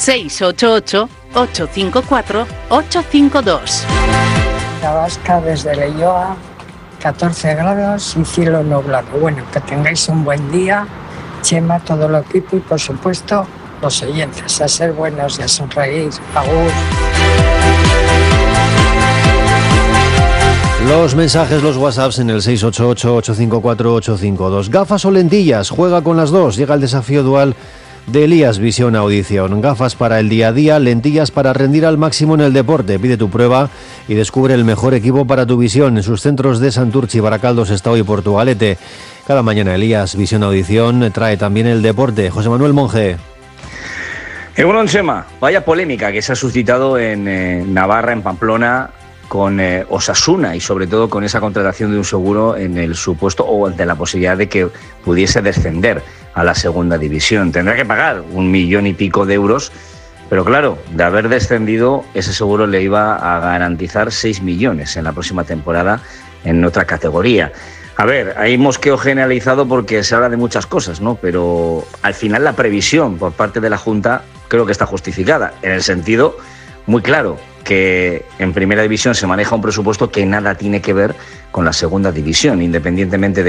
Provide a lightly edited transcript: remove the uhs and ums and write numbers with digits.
688-854-852. La Vasca desde Leioa, 14 grados y cielo nublado. Bueno, que tengáis un buen día, Chema, todo el equipo y por supuesto los oyentes. A ser buenos y a sonreír. Agur. Los mensajes, los WhatsApps en el 688-854-852. Gafas o lentillas, juega con las dos. Llega el desafío dual de Elías Visión Audición. Gafas para el día a día, lentillas para rendir al máximo en el deporte. Pide tu prueba y descubre el mejor equipo para tu visión. En sus centros de Santurchi, Baracaldo, Sestao y Portugalete. Cada mañana Elías Visión Audición trae también el deporte. José Manuel Monge. Egunon, Chema, vaya polémica que se ha suscitado en Navarra, en Pamplona, con Osasuna y sobre todo con esa contratación de un seguro en el supuesto o ante la posibilidad de que pudiese descender a la segunda división. Tendrá que pagar 1 millón y pico de euros, pero claro, de haber descendido, ese seguro le iba a garantizar 6 millones en la próxima temporada en otra categoría. A ver, hay mosqueo generalizado porque se habla de muchas cosas, ¿no? Pero al final la previsión por parte de la Junta creo que está justificada, en el sentido muy claro que en primera división se maneja un presupuesto que nada tiene que ver con la segunda división, independientemente de